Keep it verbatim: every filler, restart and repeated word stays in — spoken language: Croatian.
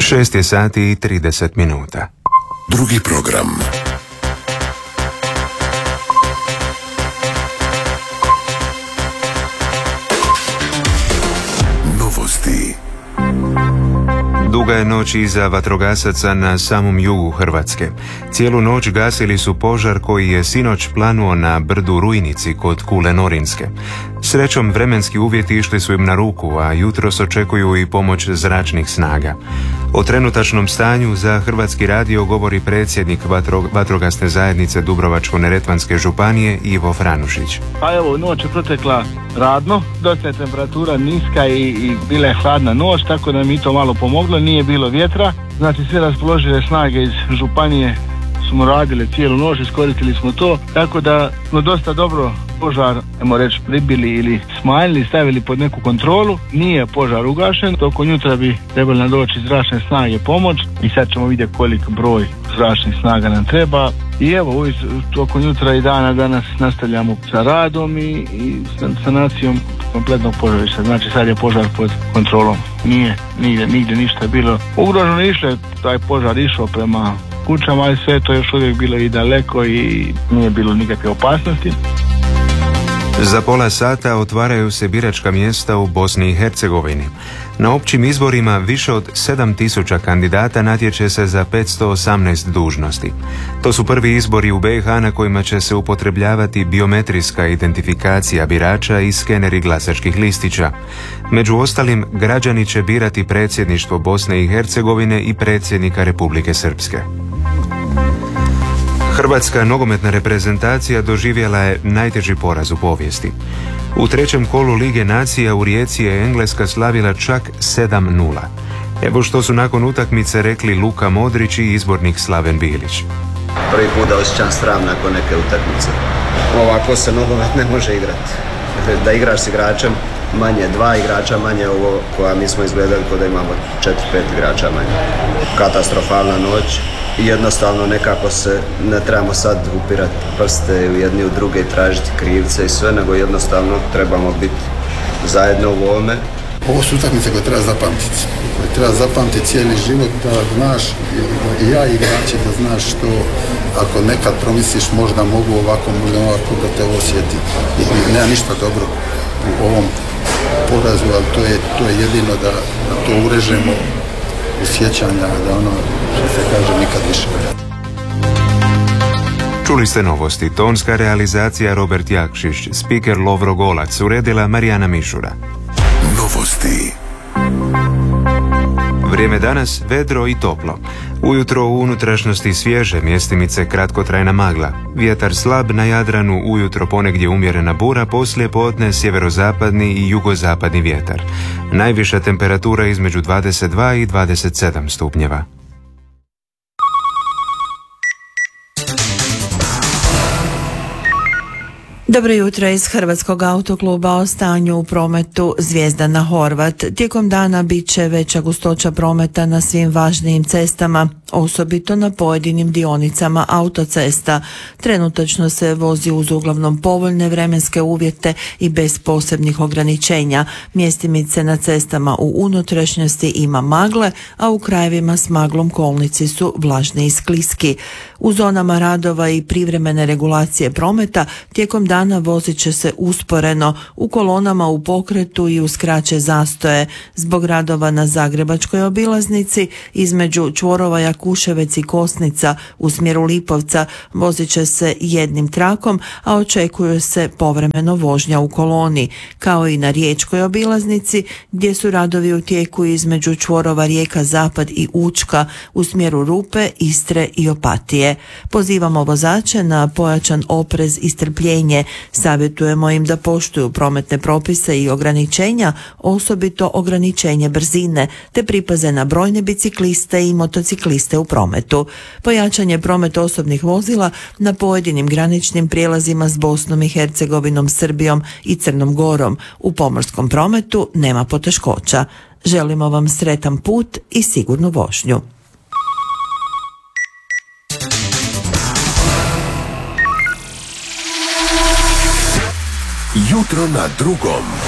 šest je sati i trideset minuta. Drugi program. Novosti. Duga je noć iza vatrogasaca na samom jugu Hrvatske. Cijelu noć gasili su požar koji je sinoć planuo na brdu Rujnici kod Kule Norinske. Srećom, vremenski uvjeti išli su im na ruku, a jutros očekuju i pomoć zračnih snaga. O trenutačnom stanju za Hrvatski radio govori predsjednik vatro, vatrogasne zajednice Dubrovačko-neretvanske županije Ivo Franušić. Pa evo, noć je protekla radno, dosta je temperatura niska i, i bila je hladna noć, tako da mi je to malo pomoglo, nije bilo vjetra. Znači sve raspoložive snage iz županije smo radili cijelu noć, iskoristili smo to, tako da smo dosta dobro požar, ajmo reći, pribili ili smanjili, stavili pod neku kontrolu. Nije požar ugašen, tokom jutra bi trebali nam doći zračne snage pomoć i sad ćemo vidjeti koliko broj zračnih snaga nam treba. I evo, tokom jutra i dana danas nastavljamo sa radom i, i sanacijom kompletnog požarišta. Znači sad je požar pod kontrolom. Nije nigdje, nigdje ništa bilo ugroženo, išlo, taj požar išao prema kućama, ali sve to još uvijek bilo i daleko i nije bilo nikakve opasnosti. Za pola sata otvaraju se biračka mjesta u Bosni i Hercegovini. Na općim izborima više od sedam tisuća kandidata natječe se za petsto osamnaest dužnosti. To su prvi izbori u be i ha na kojima će se upotrebljavati biometrijska identifikacija birača i skeneri glasačkih listića. Među ostalim, građani će birati predsjedništvo Bosne i Hercegovine i predsjednika Republike Srpske. Hrvatska nogometna reprezentacija doživjela je najteži poraz u povijesti. U trećem kolu Lige nacija u Rijeci je Engleska slavila čak sedam nula. Evo što su nakon utakmice rekli Luka Modrić i izbornik Slaven Bilić. Prvi put da osjećam sram nakon neke utakmice. Ovako se nogomet ne može igrati. Da igraš s igračem manje, dva igrača manje, ovo koja mi smo izgledali kod da imamo četiri pet igrača manje. Katastrofalna noć. I jednostavno nekako se ne trebamo sad upirati prste u jedni u druge i tražiti krivce i sve, nego jednostavno trebamo biti zajedno u ovome. Ovo su utakmice koje treba zapamtiti. Koje treba zapamtiti cijeli život, da znaš, i ja igrači, da znaš što, ako nekad promisliš možda mogu ovako, možda ovako, da te osjeti. I nema ništa dobro u ovom porazu, ali to je, to je jedino da, da to urežemo u sjećanja, da ono što se kaže nikad više. Čuli ste novosti. Tonska realizacija Robert Jakšić, spiker Lovro Golac, uredila Marijana Mišura. Novosti. Vrijeme danas vedro i toplo. Ujutro u unutrašnjosti svježe, mjestimice kratkotrajna magla. Vjetar slab, na Jadranu ujutro ponegdje umjerena bura, poslije podne sjeverozapadni i jugozapadni vjetar. Najviša temperatura između dvadeset dva i dvadeset sedam stupnjeva. Dobro jutro iz Hrvatskog autokluba. O stanju u prometu Zvijezdana Horvat. Tijekom dana bit će veća gustoća prometa na svim važnijim cestama, osobito na pojedinim dionicama autocesta. Trenutačno se vozi uz uglavnom povoljne vremenske uvjete i bez posebnih ograničenja. Mjestimice na cestama u unutrašnjosti ima magle, a u krajevima s maglom kolnici su vlažni i skliski. U zonama radova i privremene regulacije prometa tijekom dana vozit će se usporeno u kolonama u pokretu i uz kraće zastoje. Zbog radova na Zagrebačkoj obilaznici između čvorova Jakuševec i Kosnica u smjeru Lipovca vozit će se jednim trakom, a očekuje se povremeno vožnja u koloni, kao i na Riječkoj obilaznici gdje su radovi u tijeku između čvorova Rijeka Zapad i Učka u smjeru Rupe, Istre i Opatije. Pozivamo vozače na pojačan oprez i strpljenje. Savjetujemo im da poštuju prometne propise i ograničenja, osobito ograničenje brzine, te pripaze na brojne bicikliste i motocikliste u prometu. Pojačanje prometa osobnih vozila na pojedinim graničnim prijelazima s Bosnom i Hercegovinom, Srbijom i Crnom Gorom. U pomorskom prometu nema poteškoća. Želimo vam sretan put i sigurnu vožnju. Jutro na drugom.